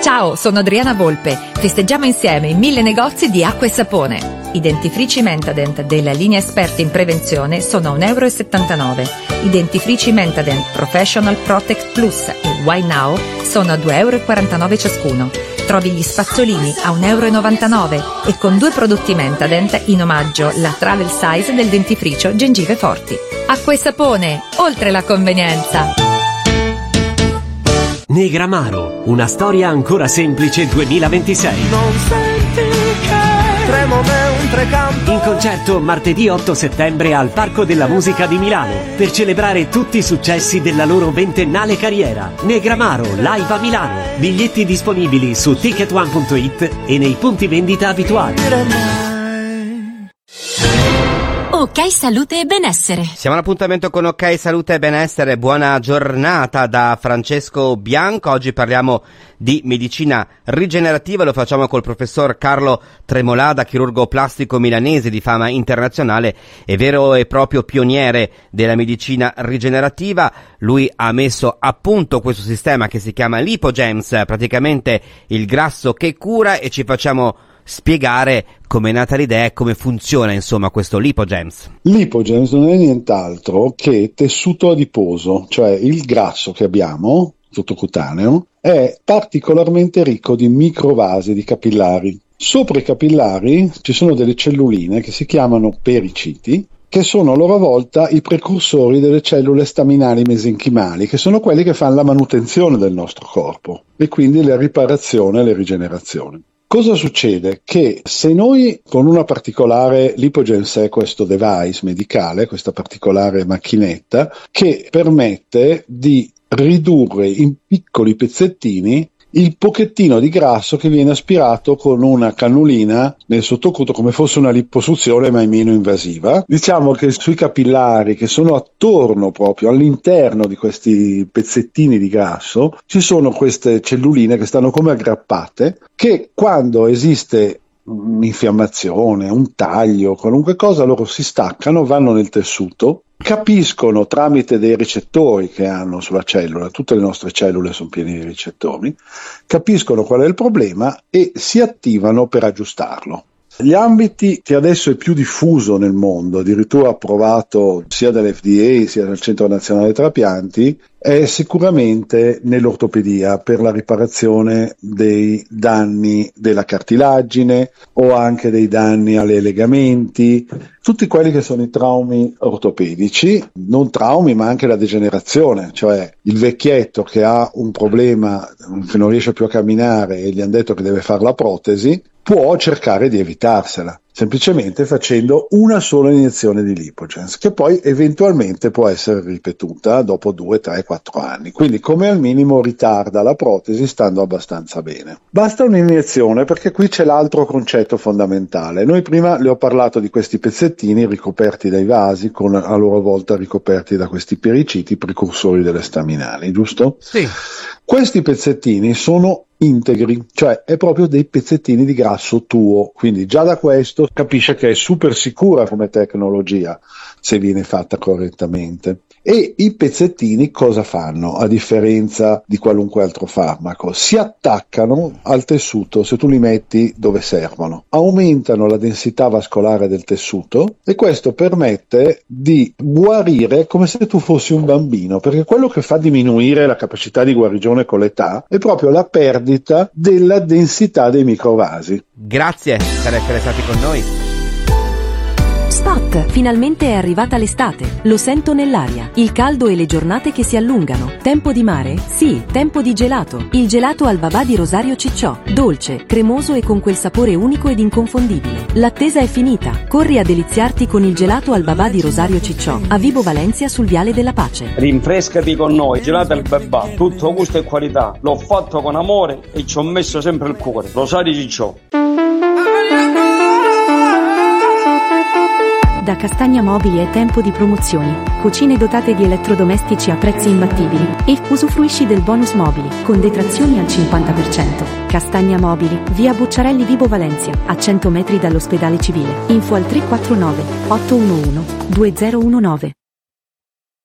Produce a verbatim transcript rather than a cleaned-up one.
Ciao, sono Adriana Volpe. Festeggiamo insieme i mille negozi di acqua e sapone. I dentifrici Mentadent della linea esperti in prevenzione sono un euro e settantanove. I dentifrici Mentadent Professional Protect Plus e Why Now sono a due euro e quarantanove ciascuno. Trovi gli spazzolini a un euro e novantanove e con due prodotti Mentadent in omaggio la travel size del dentifricio Gengive Forti. Acqua e sapone, oltre la convenienza. Negramaro, una storia ancora semplice duemilaventisei. Non senti che tremo mentre canto. In concerto martedì otto settembre al Parco della Musica di Milano per celebrare tutti i successi della loro ventennale carriera. Negramaro, live a Milano. Biglietti disponibili su ticket one punto it e nei punti vendita abituali. Ok Salute e Benessere. Siamo all'appuntamento con Ok Salute e Benessere. Buona giornata da Francesco Bianco. Oggi parliamo di medicina rigenerativa, lo facciamo col professor Carlo Tremolada, chirurgo plastico milanese di fama internazionale e vero e proprio pioniere della medicina rigenerativa. Lui ha messo a punto questo sistema che si chiama Lipogems, praticamente il grasso che cura, e ci facciamo spiegare come è nata l'idea e come funziona insomma questo Lipogems. Lipogems non è nient'altro che tessuto adiposo, cioè il grasso che abbiamo sottocutaneo è particolarmente ricco di microvasi, di capillari. Sopra i capillari ci sono delle celluline che si chiamano periciti, che sono a loro volta i precursori delle cellule staminali mesenchimali, che sono quelli che fanno la manutenzione del nostro corpo e quindi la riparazione e la rigenerazione. Cosa succede? Che se noi con una particolare Lipogems è questo device medicale, questa particolare macchinetta, che permette di ridurre in piccoli pezzettini il pochettino di grasso che viene aspirato con una cannulina nel sottocuto come fosse una liposuzione, ma è meno invasiva. Diciamo che sui capillari che sono attorno proprio all'interno di questi pezzettini di grasso ci sono queste celluline che stanno come aggrappate, che quando esiste un'infiammazione, un taglio, qualunque cosa, loro si staccano, vanno nel tessuto, capiscono tramite dei ricettori che hanno sulla cellula, tutte le nostre cellule sono piene di ricettori, capiscono qual è il problema e si attivano per aggiustarlo. Gli ambiti che adesso è più diffuso nel mondo, addirittura approvato sia dall'F D A sia dal Centro Nazionale Trapianti, è sicuramente nell'ortopedia per la riparazione dei danni della cartilagine o anche dei danni ai legamenti, tutti quelli che sono i traumi ortopedici, non traumi ma anche la degenerazione, cioè il vecchietto che ha un problema che non riesce più a camminare e gli hanno detto che deve fare la protesi, può cercare di evitarsela, semplicemente facendo una sola iniezione di Lipogems, che poi eventualmente può essere ripetuta dopo due, tre, quattro anni. Quindi come al minimo ritarda la protesi stando abbastanza bene. Basta un'iniezione, perché qui c'è l'altro concetto fondamentale. Noi prima le ho parlato di questi pezzettini ricoperti dai vasi, con a loro volta ricoperti da questi periciti precursori delle staminali, giusto? Sì. Questi pezzettini sono integri, cioè è proprio dei pezzettini di grasso tuo, quindi già da questo capisce che è super sicura come tecnologia se viene fatta correttamente. E i pezzettini cosa fanno a differenza di qualunque altro farmaco? Si attaccano al tessuto se tu li metti dove servono, aumentano la densità vascolare del tessuto e questo permette di guarire come se tu fossi un bambino, perché quello che fa diminuire la capacità di guarigione con l'età è proprio la perdita della densità dei microvasi. Grazie per essere stati con noi. Spot! Finalmente è arrivata l'estate. Lo sento nell'aria. Il caldo e le giornate che si allungano. Tempo di mare? Sì, tempo di gelato. Il gelato al babà di Rosario Cicciò. Dolce, cremoso e con quel sapore unico ed inconfondibile. L'attesa è finita. Corri a deliziarti con il gelato al babà di Rosario Cicciò, a Vibo Valencia sul Viale della Pace. Rinfrescati con noi. Gelato al babà. Tutto gusto e qualità. L'ho fatto con amore e ci ho messo sempre il cuore. Rosario Cicciò. Da Castagna Mobili è tempo di promozioni. Cucine dotate di elettrodomestici a prezzi imbattibili. E usufruisci del bonus mobili, con detrazioni al cinquanta per cento. Castagna Mobili, via Bucciarelli Vibo Valencia, a cento metri dall'ospedale civile. Info al tre quattro nove otto uno uno due zero uno nove.